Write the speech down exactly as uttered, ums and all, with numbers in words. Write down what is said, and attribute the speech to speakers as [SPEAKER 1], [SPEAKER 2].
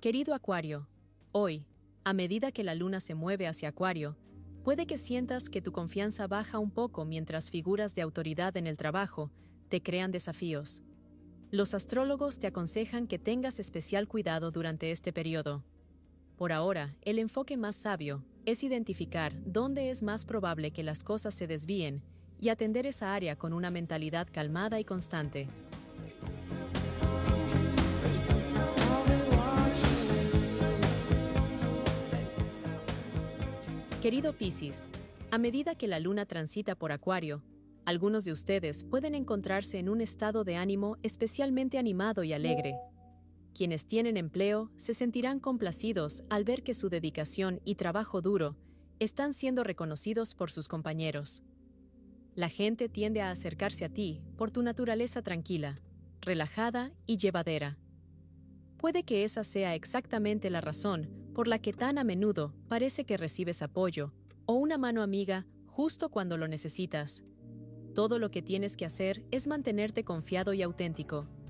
[SPEAKER 1] Querido Acuario, hoy, a medida que la luna se mueve hacia Acuario, puede que sientas que tu confianza baja un poco mientras figuras de autoridad en el trabajo te crean desafíos. Los astrólogos te aconsejan que tengas especial cuidado durante este periodo. Por ahora, el enfoque más sabio es identificar dónde es más probable que las cosas se desvíen y atender esa área con una mentalidad calmada y constante. Querido Piscis, a medida que la luna transita por Acuario, algunos de ustedes pueden encontrarse en un estado de ánimo especialmente animado y alegre. Quienes tienen empleo se sentirán complacidos al ver que su dedicación y trabajo duro están siendo reconocidos por sus compañeros. La gente tiende a acercarse a ti por tu naturaleza tranquila, relajada y llevadera. Puede que esa sea exactamente la razón por la que tan a menudo parece que recibes apoyo o una mano amiga justo cuando lo necesitas. Todo lo que tienes que hacer es mantenerte confiado y auténtico,